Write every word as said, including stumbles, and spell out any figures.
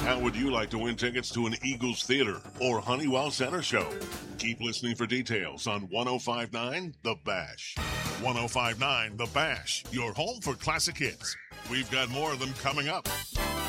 How would you like to win tickets to an Eagles Theater or Honeywell Center show? Keep listening for details on one oh five point nine The Bash. one oh five point nine The Bash, your home for classic hits. We've got more of them coming up.